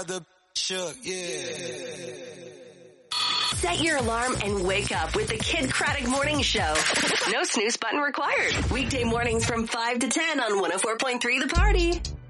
The shook, yeah. Set your alarm and wake up with the Kid Craddock Morning Show. No snooze button required. Weekday mornings from 5 to 10 on 104.3 The Party.